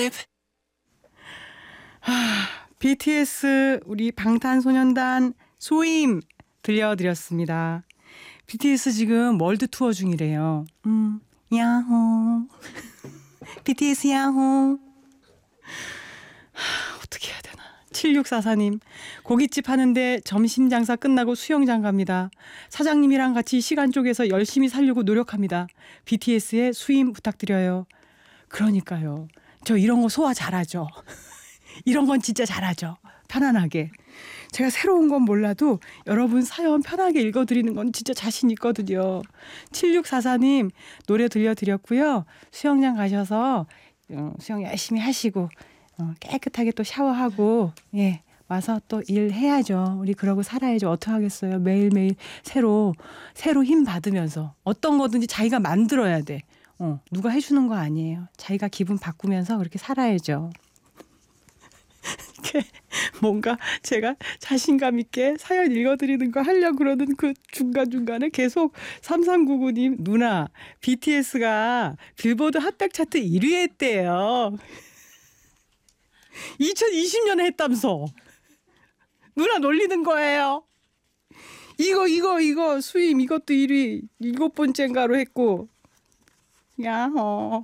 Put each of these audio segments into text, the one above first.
BTS 우리 방탄소년단 소임 들려드렸습니다. BTS 지금 월드 투어 중이래요. 야호. BTS 야호. 어떻게 해야 되나. 7644님, 고깃집 하는데 점심 장사 끝나고 수영장 갑니다. 사장님이랑 같이 시간 쪼개서 열심히 살려고 노력합니다. BTS의 수임 부탁드려요. 그러니까요. 저 이런 거 소화 잘하죠. 이런 건 진짜 잘하죠. 편안하게. 제가 새로운 건 몰라도 여러분 사연 편하게 읽어드리는 건 진짜 자신 있거든요. 7644님 노래 들려드렸고요. 수영장 가셔서 수영 열심히 하시고 깨끗하게 또 샤워하고 와서 또 일해야죠. 우리 그러고 살아야죠. 어떡하겠어요. 매일매일 새로 힘 받으면서 어떤 거든지 자기가 만들어야 돼. 누가 해주는 거 아니에요. 자기가 기분 바꾸면서 그렇게 살아야죠. 뭔가 제가 자신감 있게 사연 읽어드리는 거 하려고 그러는 그 중간중간에 계속 3399님 누나 BTS가 빌보드 핫백 차트 1위 했대요. 2020년에 했다면서. 누나 놀리는 거예요. 이거 수임 이것도 1위 7번째인가로 했고. 야호.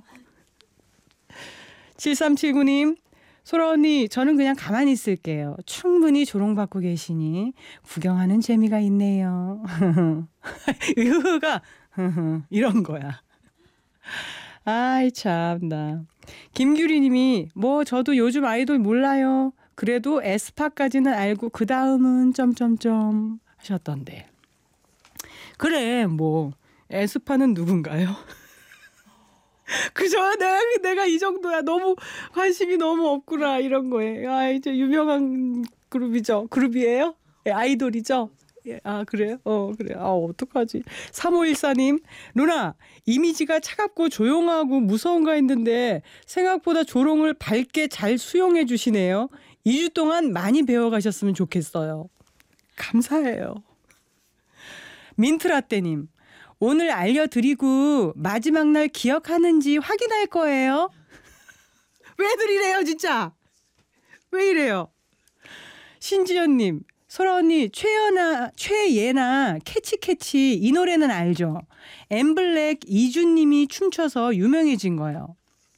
7379님 소라 언니 저는 그냥 가만히 있을게요. 충분히 조롱받고 계시니 구경하는 재미가 있네요. 으흐가 이런 거야. 아이 참나. 김규리님이 뭐 저도 요즘 아이돌 몰라요. 그래도 에스파까지는 알고 그 다음은 점점점 하셨던데. 그래 뭐 에스파는 누군가요? 그죠? 내가 이 정도야. 너무 관심이 너무 없구나 이런 거에. 아 이제 유명한 그룹이에요? 아이돌이죠? 아 그래요? 그래. 아 어떡하지? 3514님 누나 이미지가 차갑고 조용하고 무서운가 했는데 생각보다 조롱을 밝게 잘 수용해 주시네요. 2주 동안 많이 배워가셨으면 좋겠어요. 감사해요. 민트라떼님 오늘 알려드리고 마지막 날 기억하는지 확인할 거예요. 왜들 이래요 진짜. 왜 이래요. 신지연님 소라 언니 최예나 캐치캐치 이 노래는 알죠. 엠블랙 이준님이 춤춰서 유명해진 거예요.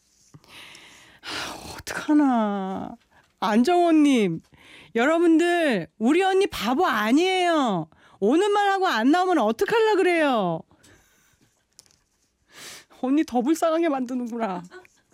어떡하나. 안정원님 여러분들 우리 언니 바보 아니에요. 오는 말하고 안 나오면 어떡하려 그래요. 언니 더 불쌍하게 만드는구나.